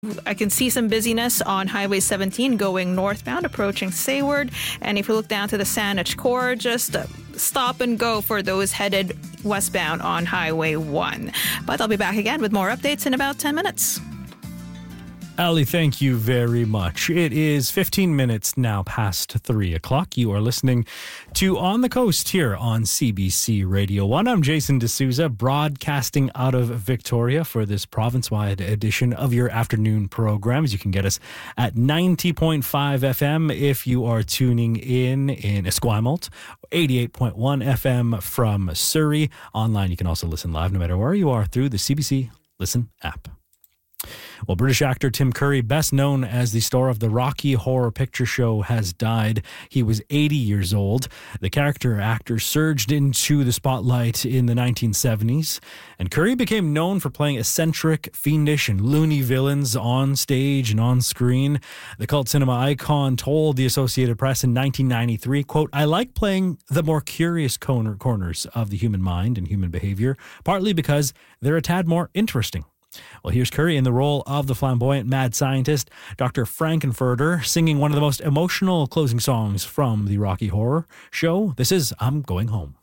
I can see some busyness on Highway 17 going northbound, approaching Sayward. And if you look down to the Saanich Core, just stop and go for those headed westbound on Highway 1. But I'll be back again with more updates in about 10 minutes. Ali, thank you very much. It is 15 minutes now past 3 o'clock. You are listening to On the Coast here on CBC Radio 1. I'm Jason D'Souza, broadcasting out of Victoria for this province-wide edition of your afternoon programs. You can get us at 90.5 FM if you are tuning in Esquimalt, 88.1 FM from Surrey. Online, you can also listen live no matter where you are through the CBC Listen app. Well, British actor Tim Curry, best known as the star of the Rocky Horror Picture Show, has died. He was 80 years old. The actor surged into the spotlight in the 1970s, and Curry became known for playing eccentric, fiendish, and loony villains on stage and on screen. The cult cinema icon told the Associated Press in 1993, quote, "I like playing the more curious corners of the human mind and human behavior, partly because they're a tad more interesting." Well, here's Curry in the role of the flamboyant mad scientist, Dr. Frankenfurter, singing one of the most emotional closing songs from the Rocky Horror Show. This is I'm Going Home.